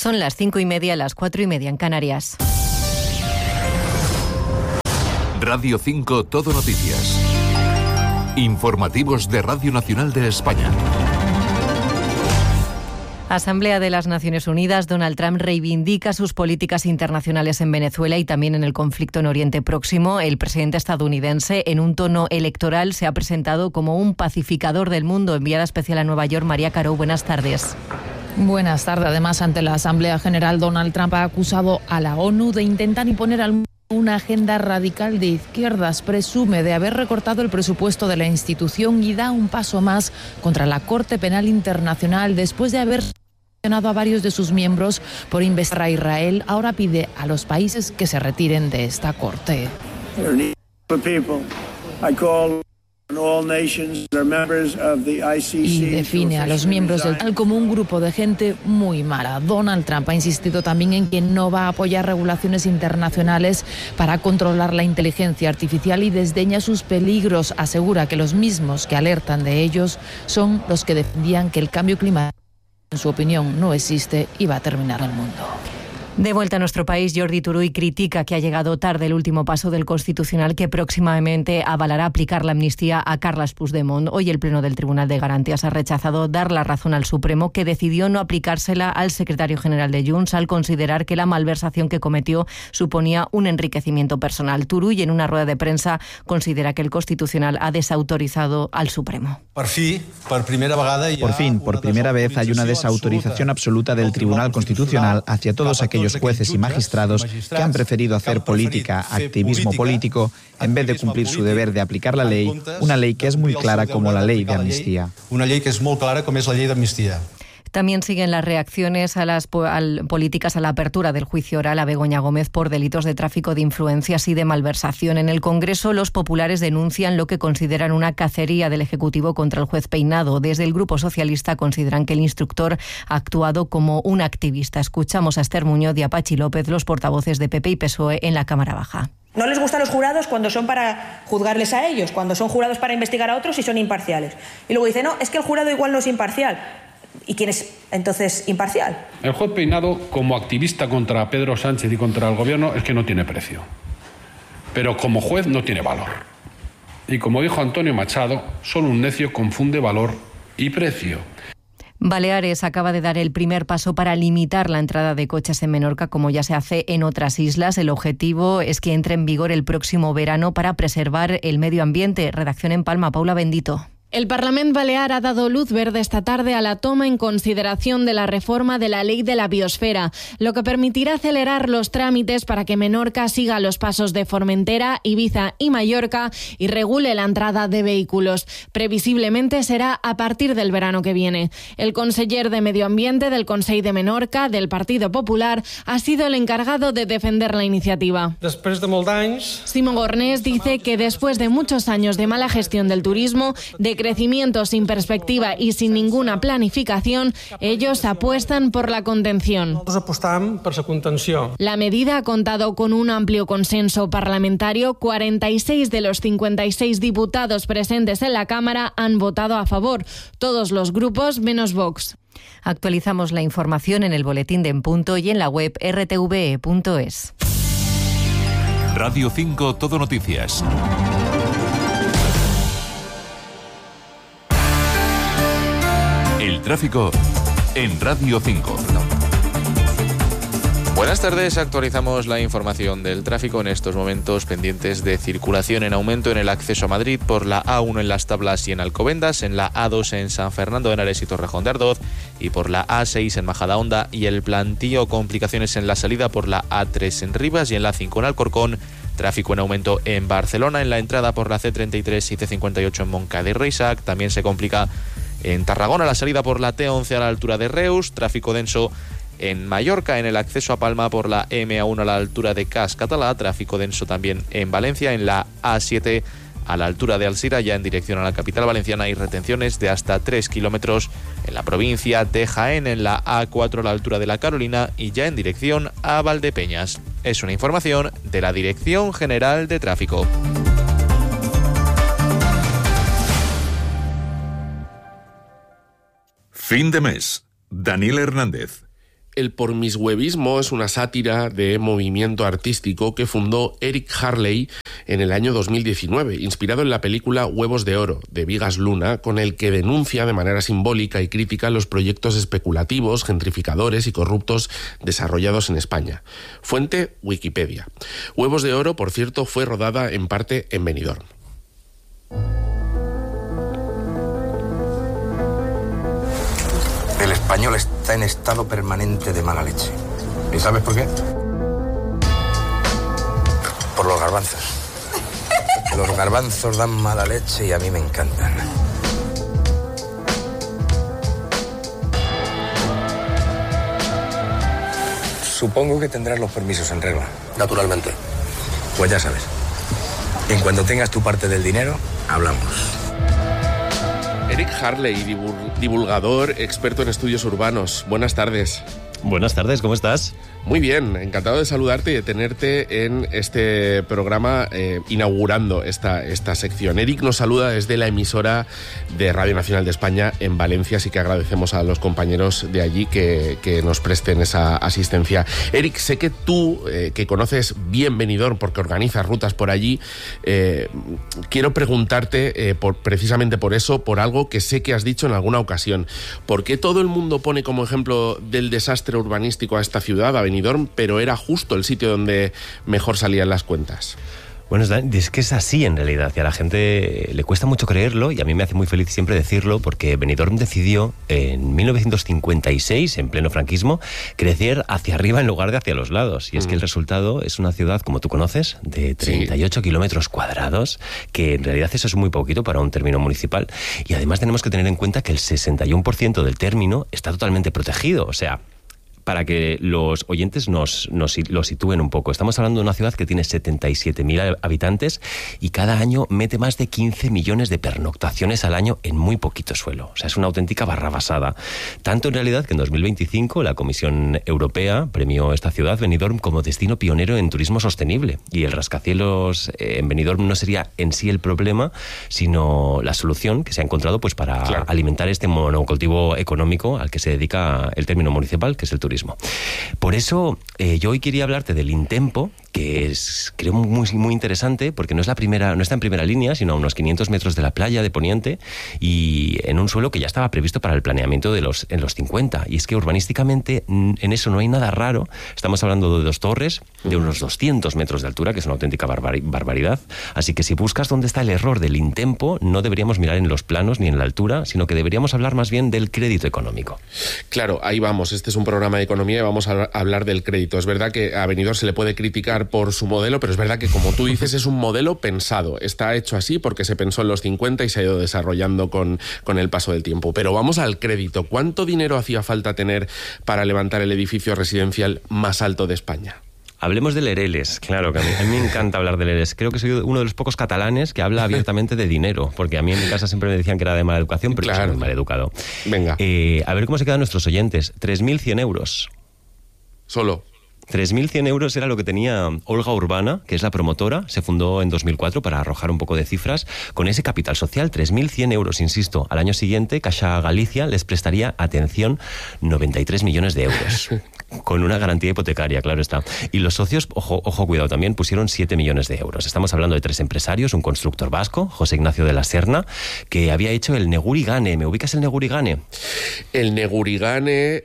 Son las 5:30, las 4:30 en Canarias. Radio 5 Todo Noticias. Informativos de Radio Nacional de España. Asamblea de las Naciones Unidas. Donald Trump reivindica sus políticas internacionales en Venezuela y también en el conflicto en Oriente Próximo. El presidente estadounidense, en un tono electoral, se ha presentado como un pacificador del mundo. Enviada especial a Nueva York, María Caro, buenas tardes. Buenas tardes. Además, ante la Asamblea General, Donald Trump ha acusado a la ONU de intentar imponer al mundo una agenda radical de izquierdas. Presume de haber recortado el presupuesto de la institución y da un paso más contra la Corte Penal Internacional después de haber sancionado a varios de sus miembros por investigar a Israel. Ahora pide a los países que se retiren de esta corte. Y define a los miembros del TAL como un grupo de gente muy mala. Donald Trump ha insistido también en que no va a apoyar regulaciones internacionales para controlar la inteligencia artificial y desdeña sus peligros. Asegura que los mismos que alertan de ellos son los que defendían que el cambio climático, en su opinión, no existe y va a terminar el mundo. De vuelta a nuestro país, Jordi Turull critica que ha llegado tarde el último paso del Constitucional que próximamente avalará aplicar la amnistía a Carles Puigdemont. Hoy el Pleno del Tribunal de Garantías ha rechazado dar la razón al Supremo, que decidió no aplicársela al secretario general de Junts al considerar que la malversación que cometió suponía un enriquecimiento personal. Turull, en una rueda de prensa, considera que el Constitucional ha desautorizado al Supremo. Por fin, por primera vez hay una desautorización absoluta del Tribunal Constitucional hacia todos aquellos jueces y magistrados que han preferido hacer política, activismo político, en vez de cumplir su deber de aplicar la ley, una ley que es muy clara como la ley de amnistía. Una ley que es muy clara como es la ley de amnistía. También siguen las reacciones a las políticas a la apertura del juicio oral a Begoña Gómez por delitos de tráfico de influencias y de malversación. En el Congreso, los populares denuncian lo que consideran una cacería del Ejecutivo contra el juez Peinado. Desde el Grupo Socialista consideran que el instructor ha actuado como un activista. Escuchamos a Esther Muñoz y a Pachi López, los portavoces de PP y PSOE en la Cámara Baja. No les gustan los jurados cuando son para juzgarles a ellos, cuando son jurados para investigar a otros y son imparciales. Y luego dice, no, es que el jurado igual no es imparcial. ¿Y quién es entonces imparcial? El juez Peinado, como activista contra Pedro Sánchez y contra el gobierno, es que no tiene precio. Pero como juez no tiene valor. Y como dijo Antonio Machado, solo un necio confunde valor y precio. Baleares acaba de dar el primer paso para limitar la entrada de coches en Menorca, como ya se hace en otras islas. El objetivo es que entre en vigor el próximo verano para preservar el medio ambiente. Redacción en Palma, Paula Bendito. El Parlamento Balear ha dado luz verde esta tarde a la toma en consideración de la reforma de la Ley de la Biosfera, lo que permitirá acelerar los trámites para que Menorca siga los pasos de Formentera, Ibiza y Mallorca y regule la entrada de vehículos. Previsiblemente será a partir del verano que viene. El conseller de Medio Ambiente del Consell de Menorca, del Partido Popular, ha sido el encargado de defender la iniciativa. Simón Gornés dice que después de muchos años de mala gestión del turismo, de crecimiento sin perspectiva y sin ninguna planificación, ellos apuestan por la contención. La medida ha contado con un amplio consenso parlamentario. 46 de los 56 diputados presentes en la Cámara han votado a favor, todos los grupos menos Vox. Actualizamos la información en el boletín de En Punto y en la web rtve.es. Radio 5 Todo Noticias. El tráfico en Radio 5. Buenas tardes, actualizamos la información del tráfico en estos momentos pendientes de circulación en aumento en el acceso a Madrid por la A1 en Las Tablas y en Alcobendas, en la A2 en San Fernando de Henares y Torrejón de Ardoz y por la A6 en Majadahonda y el plantío complicaciones en la salida por la A3 en Rivas y en la A5 en Alcorcón. Tráfico en aumento en Barcelona en la entrada por la C33 y C58 en Montcada y Reixac. También se complica en Tarragona la salida por la T11 a la altura de Reus. Tráfico denso en Mallorca en el acceso a Palma por la MA1 a la altura de Cas Català. Tráfico denso también en Valencia en la A7 a la altura de Alzira, ya en dirección a la capital valenciana, y retenciones de hasta 3 kilómetros en la provincia de Jaén en la A4 a la altura de La Carolina y ya en dirección a Valdepeñas. Es una información de la Dirección General de Tráfico. Fin de mes. Daniel Hernández. El pormishuevismo es una sátira de movimiento artístico que fundó Eric Harley en el año 2019, inspirado en la película Huevos de Oro, de Vigas Luna, con el que denuncia de manera simbólica y crítica los proyectos especulativos, gentrificadores y corruptos desarrollados en España. Fuente: Wikipedia. Huevos de Oro, por cierto, fue rodada en parte en Benidorm. El español está en estado permanente de mala leche. ¿Y sabes por qué? Por los garbanzos. Los garbanzos dan mala leche y a mí me encantan. Supongo que tendrás los permisos en regla. Naturalmente. Pues ya sabes. En cuanto tengas tu parte del dinero, hablamos. Eric Harley, divulgador, experto en estudios urbanos. Buenas tardes. Buenas tardes, ¿cómo estás? Muy bien, encantado de saludarte y de tenerte en este programa inaugurando esta sección. Eric nos saluda desde la emisora de Radio Nacional de España en Valencia, así que agradecemos a los compañeros de allí que nos presten esa asistencia. Eric, sé que tú, que conoces bien Benidorm porque organizas rutas por allí, quiero preguntarte precisamente por eso, por algo que sé que has dicho en alguna ocasión. ¿Por qué todo el mundo pone como ejemplo del desastre urbanístico a esta ciudad, a Benidorm, pero era justo el sitio donde mejor salían las cuentas? Bueno, es que es así en realidad, y a la gente le cuesta mucho creerlo, y a mí me hace muy feliz siempre decirlo, porque Benidorm decidió en 1956, en pleno franquismo, crecer hacia arriba en lugar de hacia los lados. Y es que el resultado es una ciudad, como tú conoces, de 38 kilómetros cuadrados, que en realidad eso es muy poquito para un término municipal. Y además tenemos que tener en cuenta que el 61% del término está totalmente protegido, o sea, para que los oyentes lo sitúen un poco. Estamos hablando de una ciudad que tiene 77.000 habitantes y cada año mete más de 15 millones de pernoctaciones al año en muy poquito suelo. O sea, es una auténtica barrabasada. Tanto en realidad que en 2025 la Comisión Europea premió esta ciudad, Benidorm, como destino pionero en turismo sostenible. Y el rascacielos en Benidorm no sería en sí el problema, sino la solución que se ha encontrado pues para alimentar este monocultivo económico al que se dedica el término municipal, que es el turismo. Por eso yo hoy quería hablarte del Intempo, que es, creo, muy interesante, porque no está en primera línea, sino a unos 500 metros de la playa de Poniente y en un suelo que ya estaba previsto para el planeamiento en los 50. Y es que urbanísticamente en eso no hay nada raro. Estamos hablando de dos torres de unos 200 metros de altura, que es una auténtica barbaridad. Así que si buscas dónde está el error del Intempo, no deberíamos mirar en los planos ni en la altura, sino que deberíamos hablar más bien del crédito económico. Claro, ahí vamos. Este es un programa de economía y vamos a hablar del crédito. Es verdad que a Benidorm se le puede criticar por su modelo, pero es verdad que, como tú dices, es un modelo pensado. Está hecho así porque se pensó en los 50 y se ha ido desarrollando con el paso del tiempo. Pero vamos al crédito. ¿Cuánto dinero hacía falta tener para levantar el edificio residencial más alto de España? Hablemos de Lereles, claro, que a mí me encanta hablar de Lereles. Creo que soy uno de los pocos catalanes que habla abiertamente de dinero, porque a mí en mi casa siempre me decían que era de mala educación, pero yo soy muy mal educado. Venga. A ver cómo se quedan nuestros oyentes. 3.100 euros. Solo. 3.100 euros era lo que tenía Olga Urbana, que es la promotora, se fundó en 2004 para arrojar un poco de cifras, con ese capital social, 3.100 euros, insisto. Al año siguiente, Caixa Galicia les prestaría, atención, 93 millones de euros, con una garantía hipotecaria, claro está. Y los socios, ojo cuidado también, pusieron 7 millones de euros. Estamos hablando de tres empresarios, un constructor vasco, José Ignacio de la Serna, que había hecho el Negurigane. ¿Me ubicas el Negurigane? El Negurigane,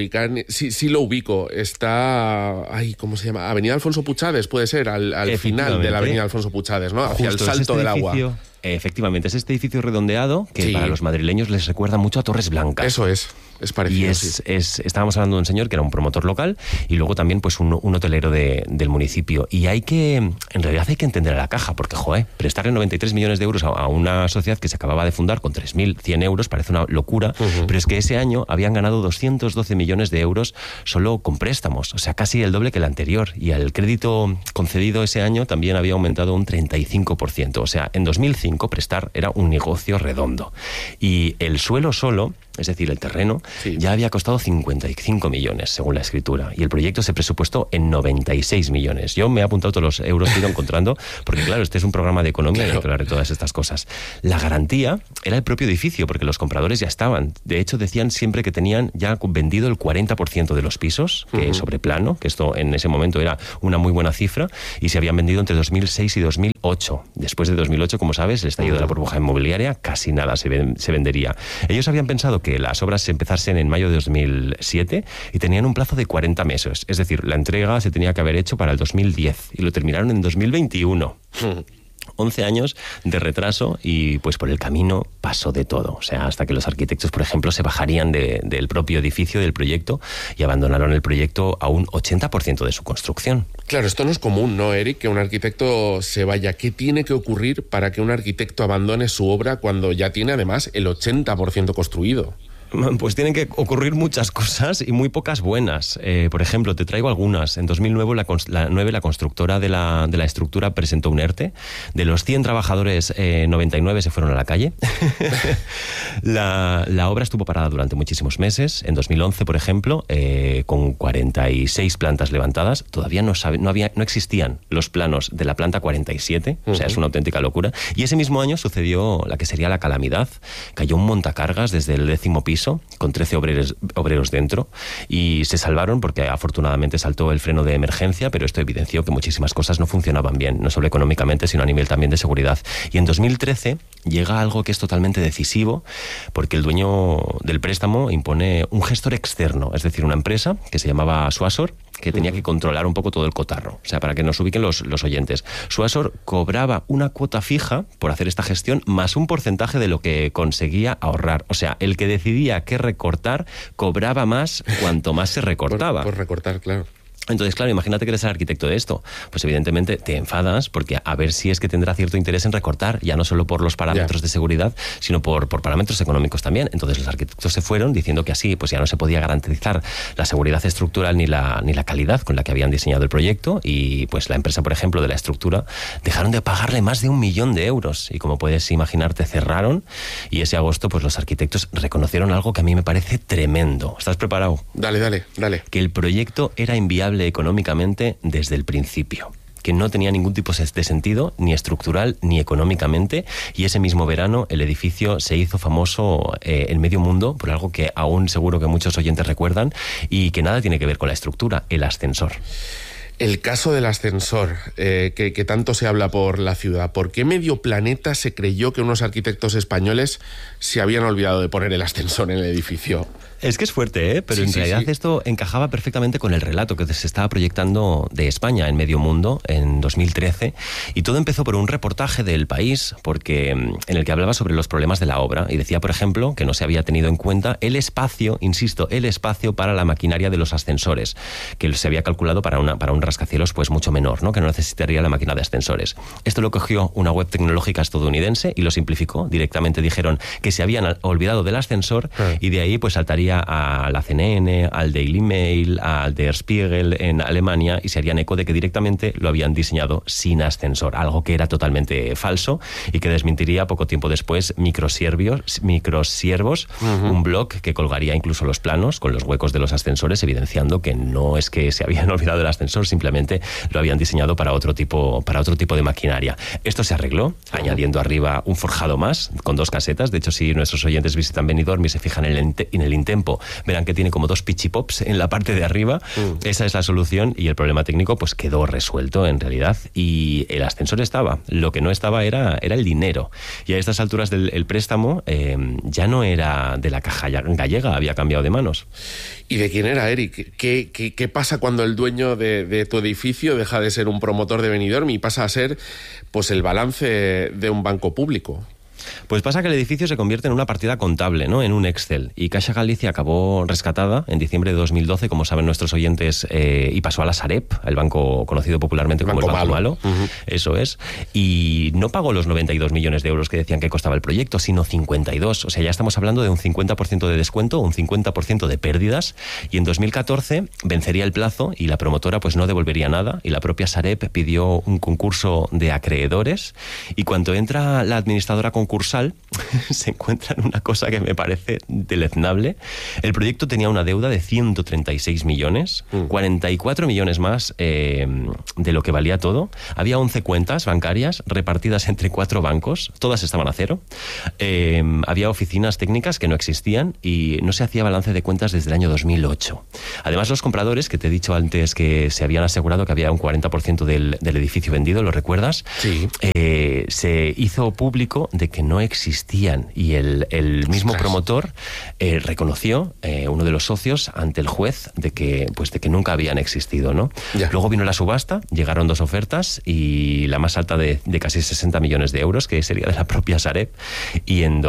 sí lo ubico. Está... ¿cómo se llama? Avenida Alfonso Puchades, puede ser, al final de la Avenida Alfonso Puchades, ¿no? Hacia justo, el salto del agua. Efectivamente, es este edificio redondeado que para los madrileños les recuerda mucho a Torres Blancas. Eso es parecido. Y estábamos hablando de un señor que era un promotor local y luego también pues un hotelero del municipio. Y en realidad hay que entender a la caja, porque, prestarle 93 millones de euros a una sociedad que se acababa de fundar con 3.100 euros parece una locura, pero es que ese año habían ganado 212 millones de euros solo con préstamos, o sea, casi el doble que el anterior. Y el crédito concedido ese año también había aumentado un 35%. O sea, en 2005 prestar era un negocio redondo. Y el suelo solo, es decir, el terreno, ya había costado 55 millones, según la escritura, y el proyecto se presupuestó en 96 millones. Yo me he apuntado todos los euros que he ido encontrando, porque claro, este es un programa de economía y hay que hablar de todas estas cosas. La garantía era el propio edificio, porque los compradores ya estaban. De hecho, decían siempre que tenían ya vendido el 40% de los pisos, que sobre plano, que esto en ese momento era una muy buena cifra, y se habían vendido entre 2006 y 2008. Después de 2008, como sabes, el estallido de la burbuja inmobiliaria, casi nada se vendería. Ellos habían pensado que las obras se empezasen en mayo de 2007 y tenían un plazo de 40 meses. Es decir, la entrega se tenía que haber hecho para el 2010 y lo terminaron en 2021. 11 años de retraso y pues por el camino pasó de todo. O sea, hasta que los arquitectos, por ejemplo, se bajarían del propio edificio, del proyecto, y abandonaron el proyecto a un 80% de su construcción. Claro, esto no es común, ¿no, Eric? Que un arquitecto se vaya. ¿Qué tiene que ocurrir para que un arquitecto abandone su obra cuando ya tiene además el 80% construido? Pues tienen que ocurrir muchas cosas y muy pocas buenas. Por ejemplo, te traigo algunas. En 2009 la constructora de la estructura presentó un ERTE. De los 100 trabajadores, 99 se fueron a la calle. La obra estuvo parada durante muchísimos meses. En 2011, por ejemplo, con 46 plantas levantadas, todavía no existían los planos de la planta 47. O sea, es una auténtica locura. Y ese mismo año sucedió la que sería la calamidad. Cayó un montacargas desde el 10º piso, con 13 obreros dentro, y se salvaron porque afortunadamente saltó el freno de emergencia, pero esto evidenció que muchísimas cosas no funcionaban bien, no solo económicamente, sino a nivel también de seguridad. Y en 2013 llega algo que es totalmente decisivo, porque el dueño del préstamo impone un gestor externo, es decir, una empresa que se llamaba Suasor, que tenía que controlar un poco todo el cotarro. O sea, para que nos ubiquen los oyentes. Suasor cobraba una cuota fija por hacer esta gestión, más un porcentaje de lo que conseguía ahorrar. O sea, el que decidía qué recortar, cobraba más cuanto más se recortaba. Por recortar, claro. Entonces, claro, imagínate que eres el arquitecto de esto. Pues evidentemente te enfadas porque a ver si es que tendrá cierto interés en recortar, ya no solo por los parámetros de seguridad, sino por parámetros económicos también. Entonces los arquitectos se fueron diciendo que así pues ya no se podía garantizar la seguridad estructural ni la calidad con la que habían diseñado el proyecto, y pues la empresa, por ejemplo, de la estructura, dejaron de pagarle más de 1 millón de euros y, como puedes imaginarte, cerraron, y ese agosto pues los arquitectos reconocieron algo que a mí me parece tremendo. ¿Estás preparado? Dale. Que el proyecto era inviable económicamente desde el principio, que no tenía ningún tipo de sentido, ni estructural ni económicamente, y ese mismo verano el edificio se hizo famoso en medio mundo por algo que aún seguro que muchos oyentes recuerdan y que nada tiene que ver con la estructura: el ascensor. El caso del ascensor, que tanto se habla por la ciudad. ¿Por qué medio planeta se creyó que unos arquitectos españoles se habían olvidado de poner el ascensor en el edificio? Es que es fuerte, pero en realidad esto encajaba perfectamente con el relato que se estaba proyectando de España en medio mundo en 2013, y todo empezó por un reportaje del País, porque en el que hablaba sobre los problemas de la obra, y decía, por ejemplo, que no se había tenido en cuenta el espacio, insisto, el espacio para la maquinaria de los ascensores, que se había calculado para un rascacielos pues mucho menor, ¿no?, que no necesitaría la máquina de ascensores. Esto lo cogió una web tecnológica estadounidense y lo simplificó. Directamente dijeron que se habían olvidado del ascensor, y de ahí pues saltaría a la CNN, al Daily Mail, al Der Spiegel en Alemania, y se harían eco de que directamente lo habían diseñado sin ascensor, algo que era totalmente falso y que desmentiría poco tiempo después Microsiervos, un blog que colgaría incluso los planos con los huecos de los ascensores, evidenciando que no es que se habían olvidado del ascensor, simplemente lo habían diseñado para otro tipo de maquinaria. Esto se arregló añadiendo arriba un forjado más con 2 casetas. De hecho, si nuestros oyentes visitan Benidorm y se fijan en el Intempo, verán que tiene como 2 pichipops en la parte de arriba. Esa es la solución, y el problema técnico pues quedó resuelto en realidad, y el ascensor estaba. Lo que no estaba era el dinero, y a estas alturas del préstamo ya no era de la Caja Gallega, había cambiado de manos. ¿Y de quién era, Eric? ¿Qué pasa cuando el dueño de tu edificio deja de ser un promotor de Benidorm y pasa a ser pues el balance de un banco público? Pues pasa que el edificio se convierte en una partida contable, ¿no?, en un Excel, y Caixa Galicia acabó rescatada en diciembre de 2012, como saben nuestros oyentes, y pasó a la Sareb, el banco conocido popularmente como el Banco Malo. Eso es, y no pagó los 92 millones de euros que decían que costaba el proyecto, sino 52, o sea, ya estamos hablando de un 50% de descuento, un 50% de pérdidas, y en 2014 vencería el plazo y la promotora pues no devolvería nada, y la propia Sareb pidió un concurso de acreedores, y cuando entra la administradora concursal concursal se encuentran una cosa que me parece deleznable. El proyecto tenía una deuda de 136 millones, 44 millones más de lo que valía todo. Había 11 cuentas bancarias repartidas entre 4 bancos, todas estaban a cero. Había oficinas técnicas que no existían y no se hacía balance de cuentas desde el año 2008. Además, los compradores, que te he dicho antes que se habían asegurado que había un 40% del edificio vendido, ¿lo recuerdas? Sí. Se hizo público de que no existían y el mismo promotor reconoció, uno de los socios, ante el juez de que nunca habían existido, ¿no? Ya. Luego vino la subasta, llegaron 2 ofertas y la más alta de casi 60 millones de euros, que sería de la propia Sareb, y en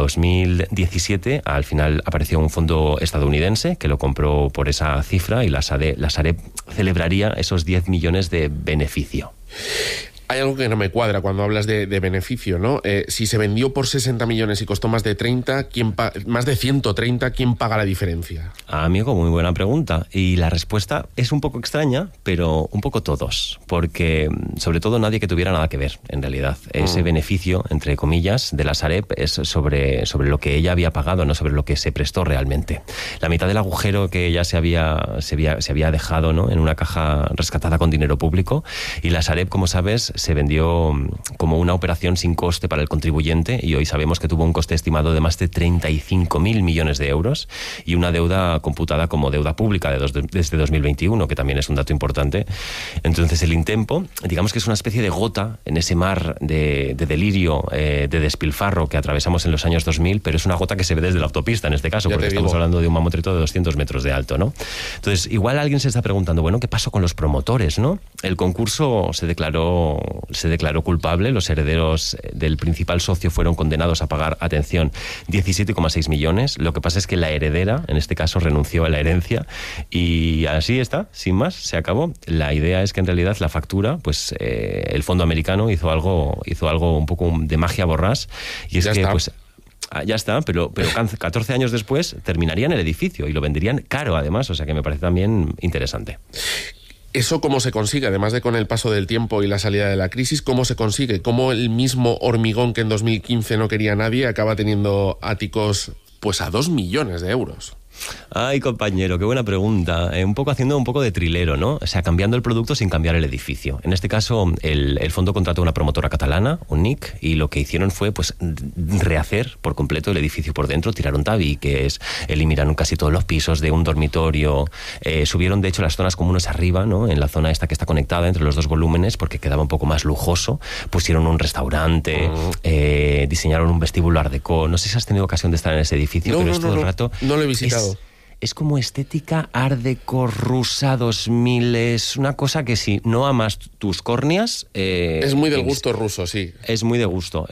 2017 al final apareció un fondo estadounidense que lo compró por esa cifra y la Sareb celebraría esos 10 millones de beneficio. Hay algo que no me cuadra cuando hablas de beneficio, ¿no? Si se vendió por 60 millones y costó más de 30, más de 130, ¿quién paga la diferencia? Amigo, muy buena pregunta. Y la respuesta es un poco extraña, pero un poco todos. Porque, sobre todo, nadie que tuviera nada que ver, en realidad. Ese beneficio, entre comillas, de la Sareb es sobre lo que ella había pagado, no sobre lo que se prestó realmente. La mitad del agujero que ella se había dejado, ¿no?, en una caja rescatada con dinero público. Y la Sareb, como sabes, se vendió como una operación sin coste para el contribuyente y hoy sabemos que tuvo un coste estimado de más de 35.000 millones de euros y una deuda computada como deuda pública desde 2021, que también es un dato importante. Entonces el Intempo, digamos que es una especie de gota en ese mar de delirio, de despilfarro que atravesamos en los años 2000, pero es una gota que se ve desde la autopista en este caso, porque estamos hablando de un mamotreto de 200 metros de alto, ¿no? Entonces igual alguien se está preguntando, bueno, ¿qué pasó con los promotores, no? El concurso se declaró culpable, los herederos del principal socio fueron condenados a pagar, atención, 17,6 millones. Lo que pasa es que la heredera, en este caso, renunció a la herencia y así está, sin más, se acabó. La idea es que en realidad la factura, pues el fondo americano hizo algo un poco de magia borrás y es ya está, pero 14 años después terminarían el edificio y lo venderían caro además, o sea que me parece también interesante. ¿Eso cómo se consigue? Además de con el paso del tiempo y la salida de la crisis, ¿cómo se consigue? ¿Cómo el mismo hormigón que en 2015 no quería nadie acaba teniendo áticos pues a 2 millones de euros? Ay, compañero, qué buena pregunta. Haciendo un poco de trilero, ¿no? O sea, cambiando el producto sin cambiar el edificio. En este caso, el fondo contrató una promotora catalana, UNIC, y lo que hicieron fue pues rehacer por completo el edificio por dentro, tiraron tabiques, eliminaron casi todos los pisos de un dormitorio, subieron de hecho las zonas comunes arriba, ¿no?, en la zona esta que está conectada entre los 2 volúmenes porque quedaba un poco más lujoso, pusieron un restaurante, diseñaron un vestíbulo art déco. No sé si has tenido ocasión de estar en ese edificio, pero todo el rato... No lo he visitado. Es como estética art déco rusa 2000, es una cosa que si no amas tus córneas... es muy del gusto ruso, sí. Es muy de gusto.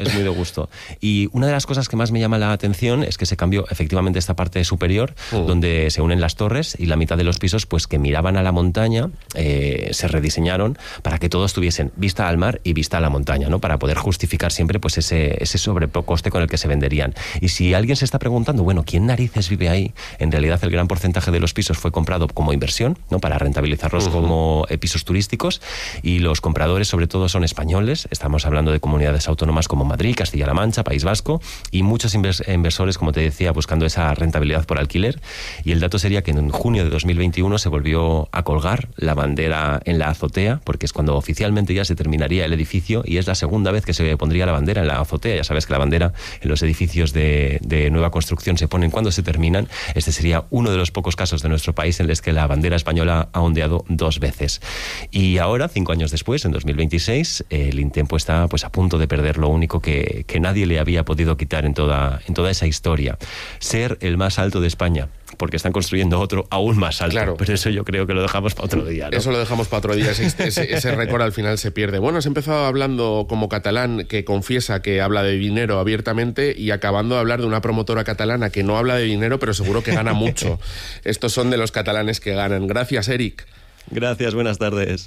Y una de las cosas que más me llama la atención es que se cambió efectivamente esta parte superior, donde se unen las torres y la mitad de los pisos pues que miraban a la montaña, se rediseñaron para que todos tuviesen vista al mar y vista a la montaña, ¿no?, para poder justificar siempre pues ese sobrecoste con el que se venderían. Y si alguien se está preguntando, bueno, ¿quién narices vive ahí? En realidad el gran porcentaje de los pisos fue comprado como inversión, ¿no?, para rentabilizarlos como pisos turísticos, y los compradores sobre todo son españoles. Estamos hablando de comunidades autónomas como Madrid, Castilla-La Mancha, País Vasco, y muchos inversores, como te decía, buscando esa rentabilidad por alquiler. Y el dato sería que en junio de 2021 se volvió a colgar la bandera en la azotea, porque es cuando oficialmente ya se terminaría el edificio, y es la segunda vez que se pondría la bandera en la azotea. Ya sabes que la bandera en los edificios de nueva construcción se ponen cuando se terminan. Este sería uno de los pocos casos de nuestro país en los que la bandera española ha ondeado 2 veces. Y ahora, 5 años después, en 2026, el Intempo está pues a punto de perder lo único que nadie le había podido quitar en toda esa historia: ser el más alto de España, porque están construyendo otro aún más alto. Claro. Pero eso yo creo que lo dejamos para otro día, ¿no? Eso lo dejamos para otro día, ese récord al final se pierde. Bueno, has empezado hablando como catalán que confiesa que habla de dinero abiertamente y acabando de hablar de una promotora catalana que no habla de dinero, pero seguro que gana mucho. Estos son de los catalanes que ganan. Gracias, Eric. Gracias, buenas tardes.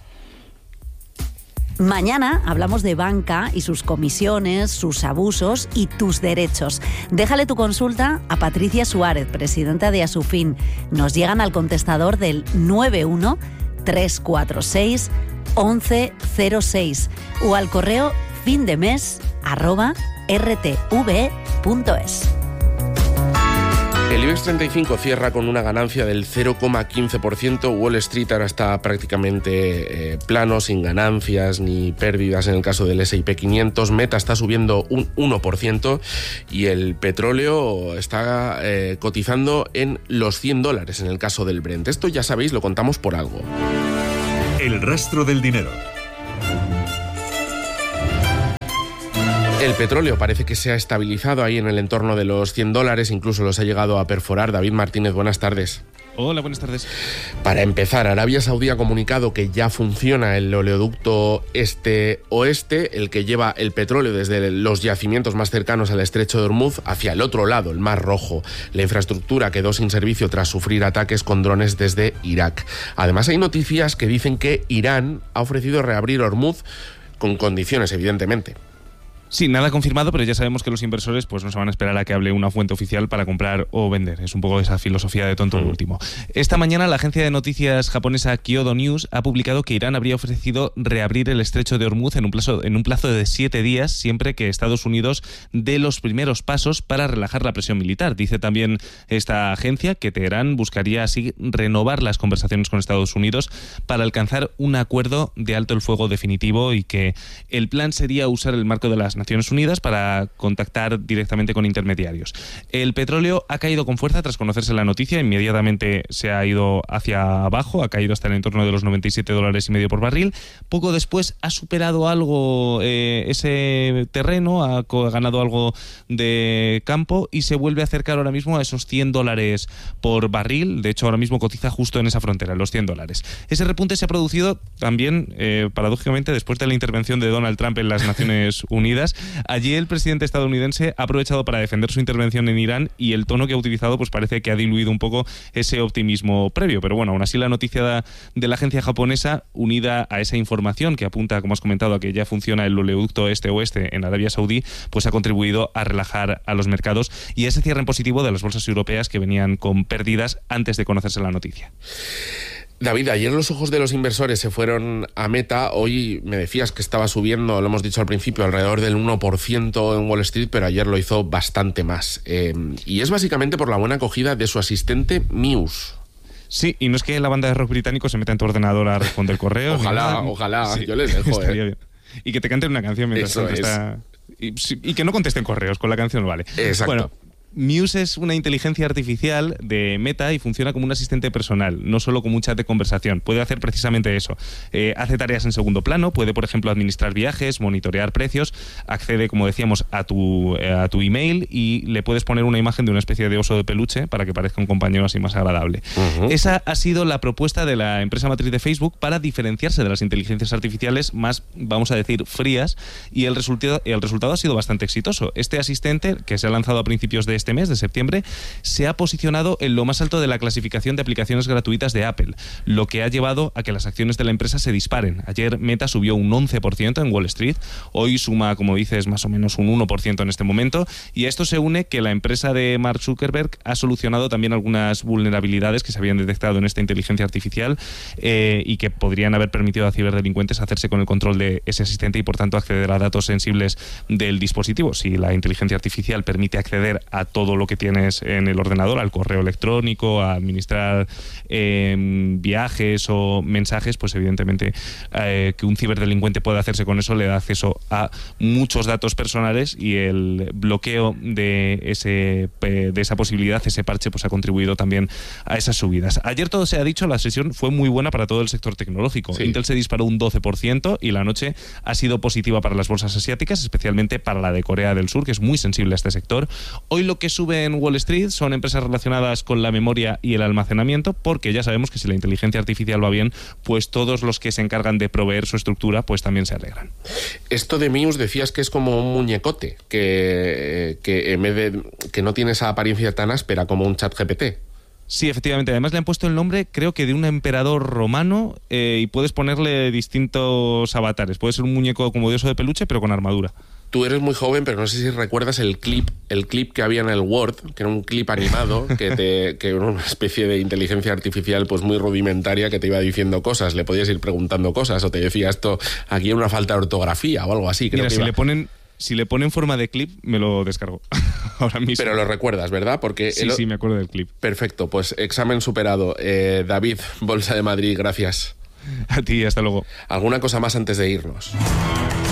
Mañana hablamos de banca y sus comisiones, sus abusos y tus derechos. Déjale tu consulta a Patricia Suárez, presidenta de Asufin. Nos llegan al contestador del 91 346 1106 o al correo findemes@ rtve.es. El IBEX 35 cierra con una ganancia del 0,15%. Wall Street ahora está prácticamente plano, sin ganancias ni pérdidas en el caso del S&P 500. Meta está subiendo un 1% y el petróleo está cotizando en los $100 en el caso del Brent. Esto ya sabéis, lo contamos por algo. El rastro del dinero. El petróleo parece que se ha estabilizado ahí en el entorno de los $100, incluso los ha llegado a perforar. David Martínez, buenas tardes. Hola, buenas tardes. Para empezar, Arabia Saudí ha comunicado que ya funciona el oleoducto este-oeste, el que lleva el petróleo desde los yacimientos más cercanos al estrecho de Hormuz hacia el otro lado, el Mar Rojo. La infraestructura quedó sin servicio tras sufrir ataques con drones desde Irak. Además, hay noticias que dicen que Irán ha ofrecido reabrir Hormuz con condiciones, evidentemente. Sí, nada confirmado, pero ya sabemos que los inversores pues no se van a esperar a que hable una fuente oficial para comprar o vender. Es un poco esa filosofía de tonto el último. Esta mañana la agencia de noticias japonesa Kyodo News ha publicado que Irán habría ofrecido reabrir el estrecho de Hormuz en un plazo de 7 días, siempre que Estados Unidos dé los primeros pasos para relajar la presión militar. Dice también esta agencia que Teherán buscaría así renovar las conversaciones con Estados Unidos para alcanzar un acuerdo de alto el fuego definitivo y que el plan sería usar el marco de las Naciones Unidas para contactar directamente con intermediarios. El petróleo ha caído con fuerza tras conocerse la noticia, inmediatamente se ha ido hacia abajo, ha caído hasta el entorno de los $97.50 por barril. Poco después ha superado algo ese terreno, ha ganado algo de campo y se vuelve a acercar ahora mismo a esos $100 por barril. De hecho, ahora mismo cotiza justo en esa frontera, en los $100. Ese repunte se ha producido también, paradójicamente, después de la intervención de Donald Trump en las Naciones Unidas. Allí el presidente estadounidense ha aprovechado para defender su intervención en Irán y el tono que ha utilizado pues parece que ha diluido un poco ese optimismo previo. Pero bueno, aún así la noticia de la agencia japonesa, unida a esa información que apunta, como has comentado, a que ya funciona el oleoducto este-oeste en Arabia Saudí, pues ha contribuido a relajar a los mercados y ese cierre en positivo de las bolsas europeas que venían con pérdidas antes de conocerse la noticia. David, ayer los ojos de los inversores se fueron a Meta. Hoy me decías que estaba subiendo, lo hemos dicho al principio, alrededor del 1% en Wall Street, pero ayer lo hizo bastante más. Y es básicamente por la buena acogida de su asistente Muse. Sí, y no es que la banda de rock británico se meta en tu ordenador a responder correos. Ojalá, sí, yo les dejo. Y que te canten una canción mientras está... Y que no contesten correos, con la canción vale. Exacto. Bueno, Muse es una inteligencia artificial de Meta y funciona como un asistente personal, no solo como un chat de conversación. Puede hacer precisamente eso. Hace tareas en segundo plano, puede, por ejemplo, administrar viajes, monitorear precios, accede, como decíamos, a tu email y le puedes poner una imagen de una especie de oso de peluche para que parezca un compañero así más agradable. Esa ha sido la propuesta de la empresa matriz de Facebook para diferenciarse de las inteligencias artificiales más, vamos a decir, frías, y el resultado ha sido bastante exitoso. Este asistente, que se ha lanzado a principios de este mes, de septiembre, se ha posicionado en lo más alto de la clasificación de aplicaciones gratuitas de Apple, lo que ha llevado a que las acciones de la empresa se disparen. Ayer Meta subió un 11% en Wall Street, hoy suma, como dices, más o menos un 1% en este momento, y a esto se une que la empresa de Mark Zuckerberg ha solucionado también algunas vulnerabilidades que se habían detectado en esta inteligencia artificial y que podrían haber permitido a ciberdelincuentes hacerse con el control de ese asistente y, por tanto, acceder a datos sensibles del dispositivo. Si la inteligencia artificial permite acceder a todo lo que tienes en el ordenador, al correo electrónico, a administrar viajes o mensajes, pues evidentemente que un ciberdelincuente pueda hacerse con eso le da acceso a muchos datos personales, y el bloqueo de esa posibilidad, ese parche, pues ha contribuido también a esas subidas. Ayer, todo se ha dicho, la sesión fue muy buena para todo el sector tecnológico. Sí. Intel se disparó un 12% y la noche ha sido positiva para las bolsas asiáticas, especialmente para la de Corea del Sur, que es muy sensible a este sector. Hoy lo que sube en Wall Street son empresas relacionadas con la memoria y el almacenamiento, porque ya sabemos que si la inteligencia artificial va bien, pues todos los que se encargan de proveer su estructura pues también se alegran. Esto de Muse decías que es como un muñecote, que en vez de que no tiene esa apariencia tan áspera como un ChatGPT. Sí, efectivamente. Además le han puesto el nombre, creo que de un emperador romano, y puedes ponerle distintos avatares. Puede ser un muñeco como de oso de peluche, pero con armadura. Tú eres muy joven, pero no sé si recuerdas el clip que había en el Word, que era un clip animado, que era una especie de inteligencia artificial pues muy rudimentaria, que te iba diciendo cosas, le podías ir preguntando cosas, o te decía esto, aquí hay una falta de ortografía o algo así. Mira, si le ponen Si le ponen forma de clip, me lo descargo ahora mismo. Pero lo recuerdas, ¿verdad? Porque sí, me acuerdo del clip. Perfecto, pues examen superado. David, Bolsa de Madrid, gracias. A ti, hasta luego. ¿Alguna cosa más antes de irnos?